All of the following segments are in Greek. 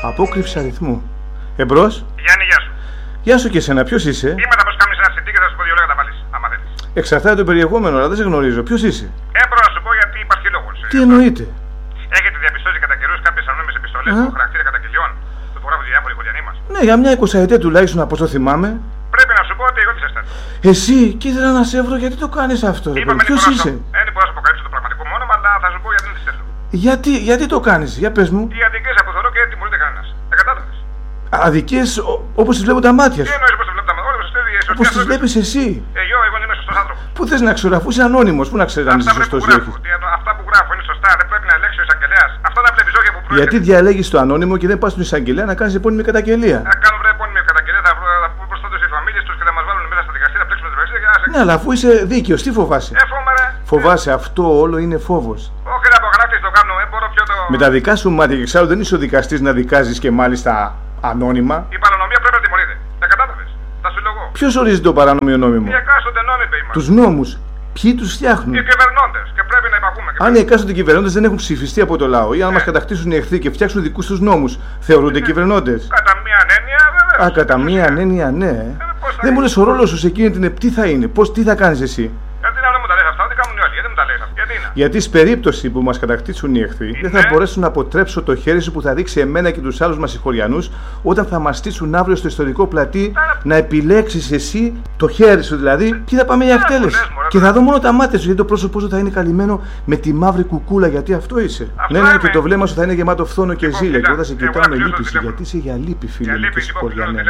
Απόκρυψη αριθμού. Εμπρός. Γιάννη, γεια σου. Γεια σου και εσένα, ποιος είσαι? Είμαι τα πως κάνεις ένα CD και θα σου πω δύο λόγια τα βάλεις, άμα θέλεις. Εξαρτάται το περιεχόμενο, αλλά δεν σε γνωρίζω. Ποιος είσαι? Μπορώ να σου πω γιατί υπάρχει λόγος. Τι εννοείται? Έχετε διαπιστώσει κατά καιρούς κάποιες ανώνυμες επιστολές του χαρακτήρα καταγγελιών που υπογράφουν διάφοροι οικογενείς μας? Ναι, για μια 20ετία τουλάχιστον, από όσο θυμάμαι. Πρέπει να σου πω ότι εγώ τι σας. Εσύ, και ήθελα να σε βρω, γιατί το κάνεις αυτό? Ποιος είσαι? Δεν μπορώ να σου αποκαλύψω το πραγματικό μου όνομα, αλλά θα σου πω γιατί δεν τη θέλω. Γιατί το κάνεις, για πες μου. Οι αδικίες που θεωρώ και δεν τιμωρείται κανένας. Δεν κατάλαβες? Αδικίες όπως τις βλέπουν τα μάτια σου. Τι εννοείς όπως τις βλέπουν τα μάτια σου? Όπως τις βλέπεις εσύ. Εγώ είμαι σωστός άνθρωπος. Πού θες να ξέρω, αφού είσαι ανώνυμος, πού να ξέρεις αν είσαι σωστός ή όχι? Αυτά που γράφω είναι σωστά, δεν πρέπει να ελέγξει ο εισαγγελέας. Αυτά τα βλέπεις όχι από προέρχεται. Γιατί διαλέγεις το ανώνυμο και δεν πας στον εισαγγελέα να κάνεις επώνυμη καταγγελία? Να κάνω επώνυμη καταγγελία, θα πούμε προς τότε οι φαμίλιες τους και θα μας βάλουν μέσα στα δικαστήρια να πλέξουμε τη δικαστήρια. Ναι, αλλά αφού είσαι δίκαιος, τι φοβάσαι? Φοβάσαι, αυτό όλο είναι φόβος. Όχι, να απογράφεις το κάνω, μπορώ πιο το. Με τα δικά σου μάτια και εξάλλου δεν είσαι ο δικαστής να δικάζεις και μάλιστα ανώνυμα. Η παρανομία πρέπει να τιμωρείται. Τα κατάλαβες? Θα σου λέω εγώ. Ποιος ορίζει το παράνομιο νόμιμο? Οι εκάστοτε νόμοι, είπε είμαστε. Τους νόμους. Ποιοι τους φτιάχνουν? Οι κυβερνώντες. Και πρέπει να υπακούμε. Αν οι εκάστοτε κυβερνώντες δεν έχουν ψηφιστεί από το λαό ή αν μας κατακτήσουν οι εχθροί και φτιάξουν δικούς τους νόμους, θεωρούνται κυβερνώντες? Κατά μία έννοια, βέβαια. Κατά μία έννοια, ναι. Δεν μου λες ο ρόλος σου σε εκείνη την τι θα είναι, τι θα κάνεις εσύ? Γιατί να μου τα λες αυτά, τι κάνουν οι άλλοι, γιατί μου τα λες αυτά, γιατί είναι? Γιατί στην περίπτωση που μας κατακτήσουν οι εχθροί, δεν θα μπορέσουν να αποτρέψω το χέρι σου που θα δείξει εμένα και τους άλλους μας συγχωριανούς όταν θα μας στήσουν αύριο στο ιστορικό πλατή να επιλέξεις εσύ το χέρι σου δηλαδή. Και θα πάμε για εκτέλεση. Και θα δω μόνο τα μάτια σου, γιατί το πρόσωπό σου θα είναι καλυμμένο με τη μαύρη κουκούλα, γιατί αυτό είσαι. Ναι, και το βλέμμα σου θα είναι γεμάτο φθόνο και ζήλια. Και όταν σε κοιτάω με λύπηση, γιατί είσαι για λύπη, φίλε μου και συγχωριανέ.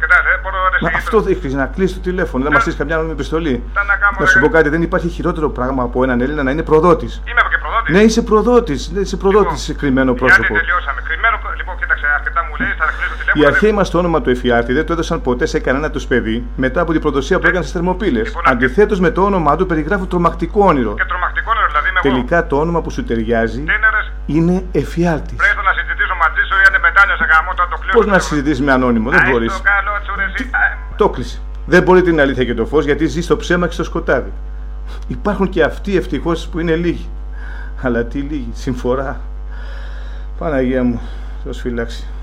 Μα αυτό έχεις να κλείσει το τηλέφωνο, δεν μας στείλει καμιά νόμιμη επιστολή. Να σου πω κάτι, δεν υπάρχει χειρότερο πράγμα από έναν Έλληνα να είναι προδότης. Είμαι και προδότης. Ναι, είσαι προδότης. Είσαι προδότης κρυμμένο πρόσωπο. Γιατί τελειώσαμε. Κρυμμένο, λοιπόν, κοίταξε, αρκετά μου λέει, θα κλείσω το τηλέφωνο. Οι αρχαίοι μας το όνομα του εφιάλτη δεν το έδωσαν ποτέ σε κανένα τους παιδί μετά από την προδοσία που έκανε στις Θερμοπύλες. Αντιθέτως με το όνομά του περιγράφουν τρομακτικό όνειρο. Και τρομακτικό όνειρο, δηλαδή είμαι εγώ. Τελικά το όνομα που σου ταιριάζει είναι εφιάλτης. Πρέπει να συζητήσω μαζί σου ή αν μετάνιωσε γαμό το κλείσω. Πώς να συζητήσεις με ανώνυμο, δεν μπορείς. Το κλείσε. Δεν μπορεί την αλήθεια και το φως γιατί ζει στο ψέμα και στο σκοτάδι. Υπάρχουν και αυτοί ευτυχώς που είναι λίγοι. Αλλά τι λίγοι, συμφορά. Παναγία μου, Θεός φυλάξει.